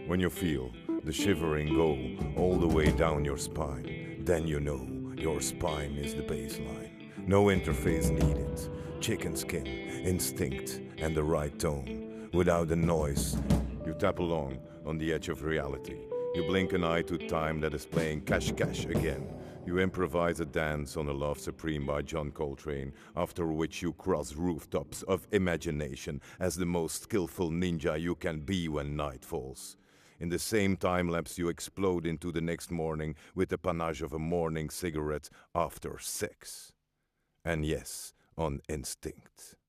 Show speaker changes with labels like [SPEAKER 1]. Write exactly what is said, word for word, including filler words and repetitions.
[SPEAKER 1] When you feel the shivering go all the way down your spine, then you know your spine is the baseline. No interface needed. Chicken skin, instinct, and the right tone. Without the noise, you tap along on the edge of reality. You blink an eye to time that is playing Cash Cash again. You improvise a dance on a Love Supreme by John Coltrane, after which you cross rooftops of imagination as the most skillful ninja you can be when night falls. In the same time lapse you explode into the next morning with the panache of a morning cigarette after sex. And yes, on instinct.